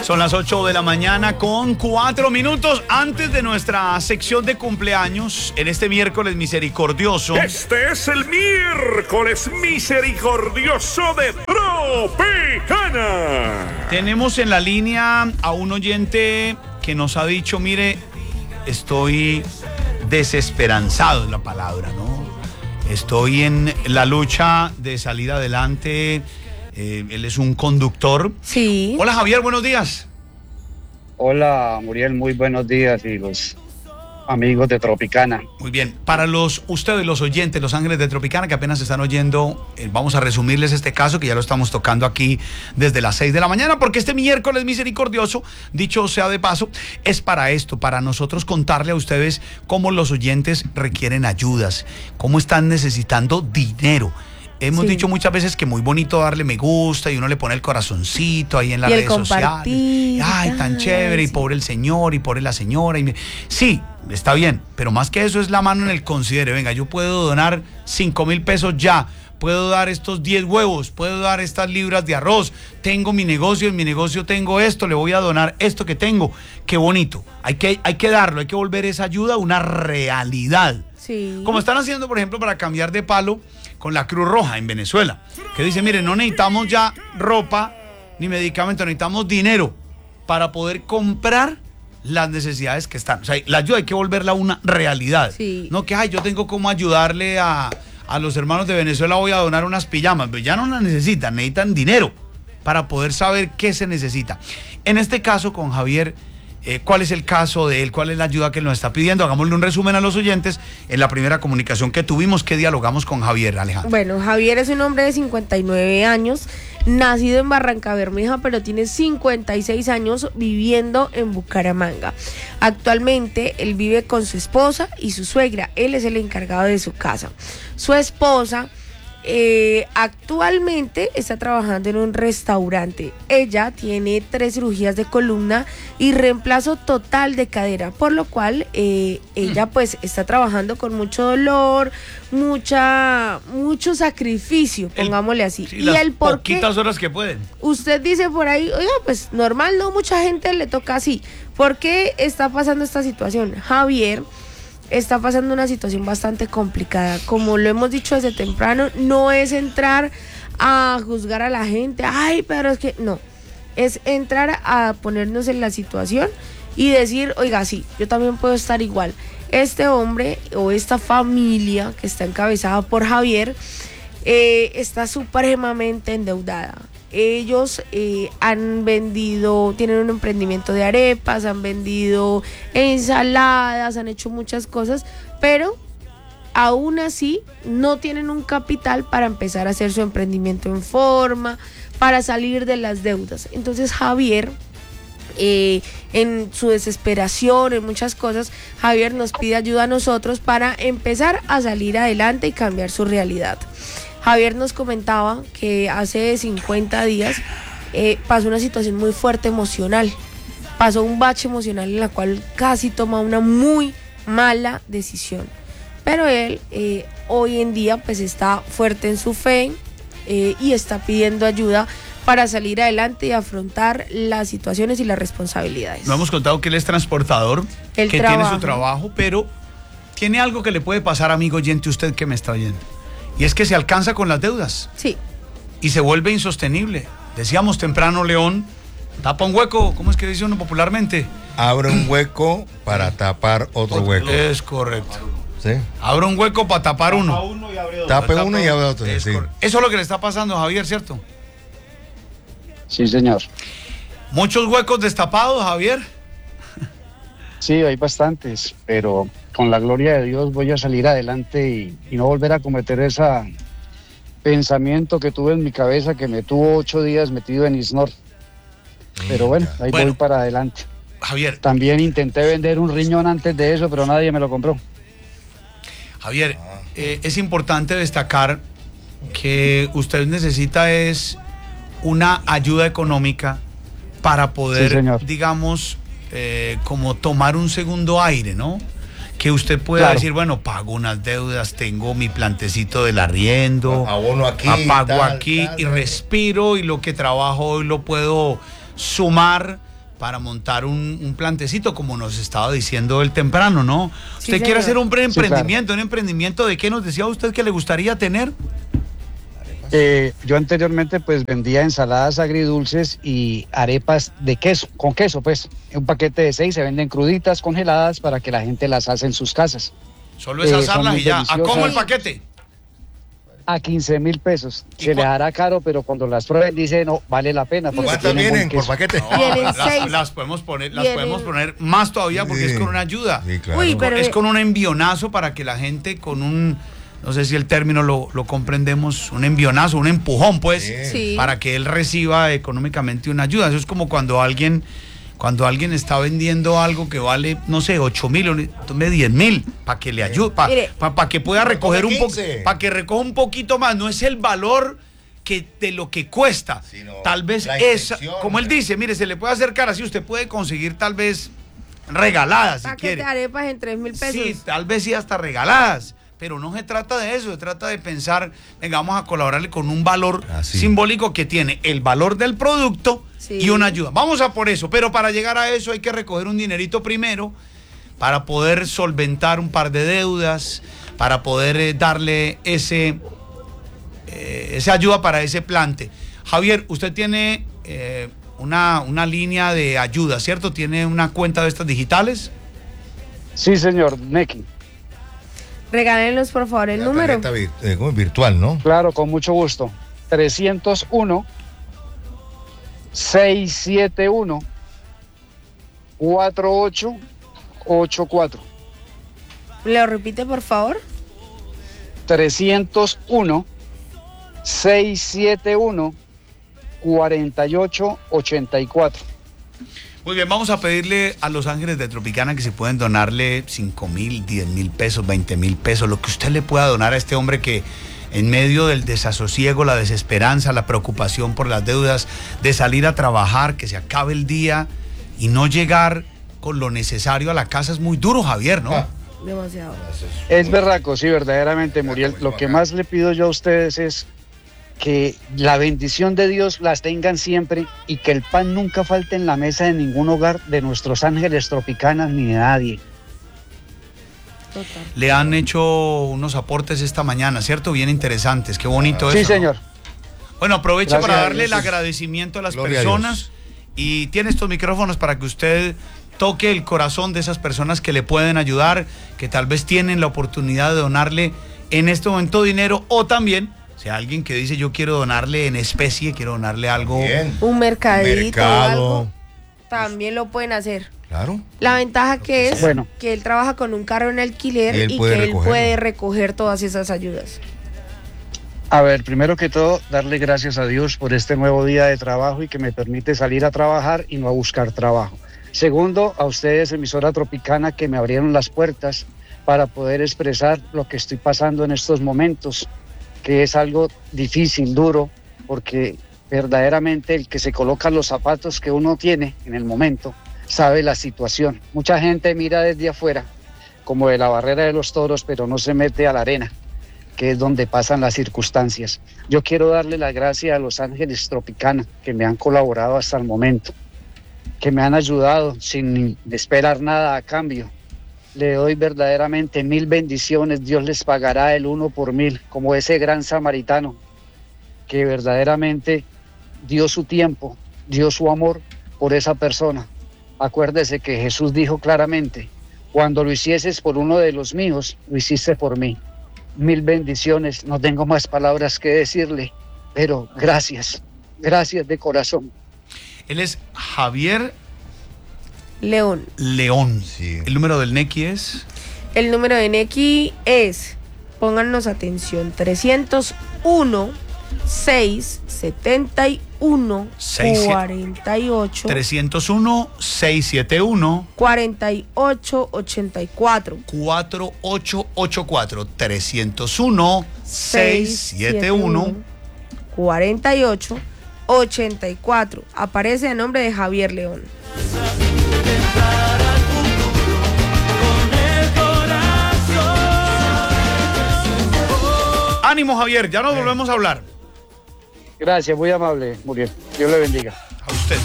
Son las 8 de la mañana con 4 minutos antes de nuestra sección de cumpleaños en este miércoles misericordioso. Este es el miércoles misericordioso de Tropicana. Tenemos en la línea a un oyente que nos ha dicho, mire, estoy desesperanzado, es la palabra, ¿no? Estoy en la lucha de salir adelante. Él es un conductor. Sí. Hola Javier, buenos días. Hola Muriel, muy buenos días y los amigos de Tropicana. Muy bien, para ustedes los oyentes, los ángeles de Tropicana que apenas están oyendo, vamos a resumirles este caso que ya lo estamos tocando aquí desde las 6 de la mañana, porque este miércoles misericordioso, dicho sea de paso, es para esto, para nosotros contarle a ustedes cómo los oyentes requieren ayudas, cómo están necesitando dinero. Hemos dicho muchas veces que muy bonito darle me gusta y uno le pone el corazoncito ahí en las redes sociales. Ay, tan chévere, y pobre el señor, y pobre la señora. Sí, está bien, pero más que eso es la mano en el considere. Venga, yo puedo donar 5.000 pesos ya, puedo dar estos 10 huevos, puedo dar estas libras de arroz, tengo mi negocio, en mi negocio tengo esto, le voy a donar esto que tengo. Qué bonito, hay que darlo, hay que volver esa ayuda una realidad. Sí. Como están haciendo, por ejemplo, para cambiar de palo con la Cruz Roja en Venezuela, que dice, mire, no necesitamos ya ropa ni medicamentos, necesitamos dinero para poder comprar las necesidades que están. O sea, la ayuda hay que volverla una realidad. Sí. No que, ay, yo tengo cómo ayudarle a los hermanos de Venezuela, voy a donar unas pijamas, pero ya no las necesitan dinero para poder saber qué se necesita. En este caso con Javier, ¿cuál es el caso de él? ¿Cuál es la ayuda que él nos está pidiendo? Hagámosle un resumen a los oyentes en la primera comunicación que tuvimos, que dialogamos con Javier, Alejandro. Bueno, Javier es un hombre de 59 años, nacido en Barrancabermeja, pero tiene 56 años viviendo en Bucaramanga. Actualmente él vive con su esposa y su suegra. Él es el encargado de su casa. Su esposa actualmente está trabajando en un restaurante. Ella tiene 3 cirugías de columna y reemplazo total de cadera, por lo cual ella pues está trabajando con mucho dolor, mucho sacrificio, pongámosle así. Sí, y el por poquitas horas que pueden. Usted dice por ahí, oiga, pues normal, no mucha gente le toca así. ¿Por qué está pasando esta situación? Javier está pasando una situación bastante complicada. Como lo hemos dicho desde temprano, no es entrar a juzgar a la gente, ay, pero es que no, es entrar a ponernos en la situación y decir, oiga, sí, yo también puedo estar igual. Este hombre o esta familia que está encabezada por Javier está supremamente endeudada. Ellos han vendido, tienen un emprendimiento de arepas, han vendido ensaladas, han hecho muchas cosas, pero aún así no tienen un capital para empezar a hacer su emprendimiento en forma, para salir de las deudas. Entonces Javier, en su desesperación, en muchas cosas, Javier nos pide ayuda a nosotros para empezar a salir adelante y cambiar su realidad. Javier nos comentaba que hace 50 días pasó una situación muy fuerte emocional, pasó un bache emocional en la cual casi toma una muy mala decisión, pero él hoy en día pues está fuerte en su fe y está pidiendo ayuda para salir adelante y afrontar las situaciones y las responsabilidades. Nos hemos contado que él es transportador, que tiene su trabajo, pero tiene algo que le puede pasar, amigo oyente, usted que me está oyendo. Y es que se alcanza con las deudas. Sí. Y se vuelve insostenible. Decíamos temprano, León, tapa un hueco, ¿cómo es que dice uno popularmente? Abre un hueco para tapar otro hueco. Es correcto. ¿Sí? Abre un hueco para tapar uno. Tape uno y abre otro. Sí. Eso es lo que le está pasando a Javier, ¿cierto? Sí, señor. ¿Muchos huecos destapados, Javier? Sí, hay bastantes, pero con la gloria de Dios voy a salir adelante y no volver a cometer ese pensamiento que tuve en mi cabeza que me tuvo 8 días metido en ISNOR. Pero bueno, ahí voy para adelante. Javier. También intenté vender un riñón antes de eso, pero nadie me lo compró. Javier, es importante destacar que usted necesita es una ayuda económica para poder, digamos, como tomar un segundo aire, ¿no? Que usted pueda decir, bueno, pago unas deudas, tengo mi plantecito del arriendo, abono aquí, pago aquí y respiro, y lo que trabajo hoy lo puedo sumar para montar un plantecito, como nos estaba diciendo él temprano, ¿no? Sí, Usted quiere señor. hacer un emprendimiento, claro. ¿un emprendimiento de qué nos decía usted que le gustaría tener? Yo anteriormente pues vendía ensaladas agridulces y arepas de queso, con queso pues. Un paquete de 6 se venden cruditas, congeladas, para que la gente las hace en sus casas. Solo es son asarlas muy y ya. ¿A deliciosas. cómo el paquete? A 15.000 pesos. ¿Y Se les hará caro, pero cuando las prueben dice, no, vale la pena. Porque ¿Cuántas tienen buen vienen por queso. paquete? Vienen 6. Las podemos poner, Vienen- más todavía porque Sí. es con una ayuda. Sí, claro. Uy, pero- Es con un envionazo para que la gente con un, no sé si el término lo comprendemos, un envionazo, un empujón pues, Sí. para que él reciba económicamente una ayuda. Eso es como cuando alguien está vendiendo algo que vale, no sé, 8.000, tome 10.000, para que le ayude, Mire. para que pueda recoger Tome un poco, 15. para que recoja un poquito más. No es el valor de lo que cuesta. Sino Tal vez la esa, intención, como él dice, mire, se le puede acercar así, usted puede conseguir tal vez regaladas si Paquete quiere. de arepas en 3.000 pesos. Sí, tal vez sí hasta regaladas, pero no se trata de eso, se trata de pensar, venga, vamos a colaborarle con un valor Así. simbólico que tiene el valor del producto Sí. y una ayuda. Vamos a por eso, pero para llegar a eso hay que recoger un dinerito primero para poder solventar un par de deudas, para poder darle esa ayuda para ese plante. Javier, usted tiene una línea de ayuda, ¿cierto? ¿Tiene una cuenta de estas digitales? Sí, señor, Neki. Regálenlos, por favor, el La número. tarjeta ¿cómo es? Virtual, ¿no? Claro, con mucho gusto. 301-671-4884. ¿Le repite, por favor? 301-671-4884. Muy bien, vamos a pedirle a los ángeles de Tropicana que si pueden donarle 5.000, 10.000 pesos, 20.000 pesos, lo que usted le pueda donar a este hombre que en medio del desasosiego, la desesperanza, la preocupación por las deudas, de salir a trabajar, que se acabe el día y no llegar con lo necesario a la casa es muy duro, Javier, ¿no? Ah. Demasiado. Es berraco, sí, verdaderamente, Muriel. Lo que más le pido yo a ustedes es que la bendición de Dios las tengan siempre y que el pan nunca falte en la mesa de ningún hogar de nuestros ángeles Tropicanas ni de nadie. Total. Le han hecho unos aportes esta mañana, ¿cierto? Bien interesantes, qué bonito Sí, eso, ¿no? señor. Bueno, aprovecho Gracias para a darle el Dios. agradecimiento a las Gloria a personas Dios. y tiene estos micrófonos para que usted toque el corazón de esas personas que le pueden ayudar, que tal vez tienen la oportunidad de donarle en este momento dinero o también, si hay alguien que dice yo quiero donarle en especie, quiero donarle algo. Bien. Un mercadito Mercado. o algo, también lo pueden hacer. Claro. La ventaja que es Bueno. que él trabaja con un carro en alquiler Y él y puede que él recogerlo. puede recoger todas esas ayudas. A ver, primero que todo, darle gracias a Dios por este nuevo día de trabajo y que me permite salir a trabajar y no a buscar trabajo. Segundo, a ustedes, emisora Tropicana, que me abrieron las puertas para poder expresar lo que estoy pasando en estos momentos, que es algo difícil, duro, porque verdaderamente el que se coloca los zapatos que uno tiene en el momento sabe la situación. Mucha gente mira desde afuera, como de la barrera de los toros, pero no se mete a la arena, que es donde pasan las circunstancias. Yo quiero darle las gracias a los ángeles Tropicana, que me han colaborado hasta el momento, que me han ayudado sin esperar nada a cambio. Le doy verdaderamente 1000 bendiciones, Dios les pagará el 1 por 1000, como ese gran samaritano, que verdaderamente dio su tiempo, dio su amor por esa persona. Acuérdese que Jesús dijo claramente, cuando lo hicieses por uno de los míos, lo hiciste por mí. 1000 bendiciones, no tengo más palabras que decirle, pero gracias, gracias de corazón. Él es Javier León. León. Sí. El número del Neki es El número de Neki es, póngannos atención, 301 671 48 301 671 48 84 4884 301 671 48 84. Aparece a nombre de Javier León. Ánimo, Javier, ya nos volvemos a hablar. Gracias, muy amable, Muriel. Dios le bendiga. A usted.